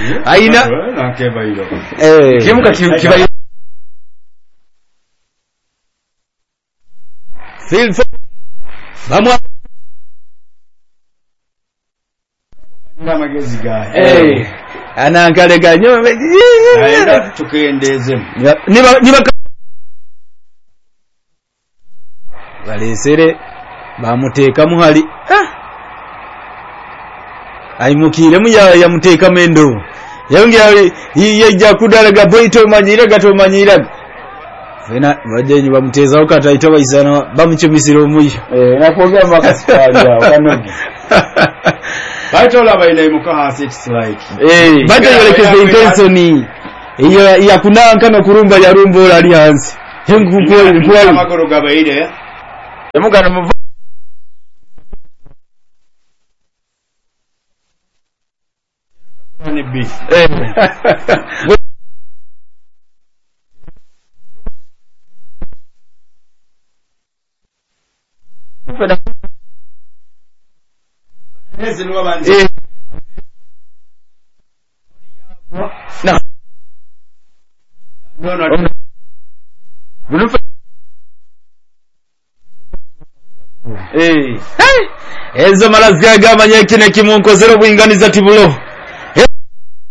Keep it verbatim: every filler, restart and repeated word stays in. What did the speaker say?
aina eh kimuka kibairo feel bamwa magezi ga eh ana kale ganyo aenda tukendeze niba niba balesere bamuteeka muhali ah ayimukire mu ya yamuteeka mendo yongera yejja kudalaga boito manyira gato manyira fena bajenyi bamuteza okata ito bayisana bamuchumisira omuyyo eh nakuongea makasikaja ukanogi baito la baina imuka hasi it's like eh baito yolekeze intensity iyo ya kunanka no kurumba ya rumbo ali hansi hengu ko ko magoro gabaire yamugana mu ni bi eh Nezi nuwa banzi eh na no no Bulufa eh ezo malazgaga manye kine kimunkozero bwinganiza tibulo